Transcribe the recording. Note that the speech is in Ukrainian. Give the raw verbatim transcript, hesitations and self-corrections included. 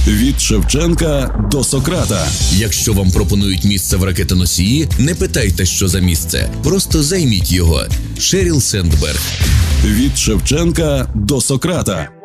Від Шевченка до Сократа. Якщо вам пропонують місце в ракетоносії, не питайте, що за місце. Просто займіть його. Шеріл Сендберг. Від Шевченка до Сократа.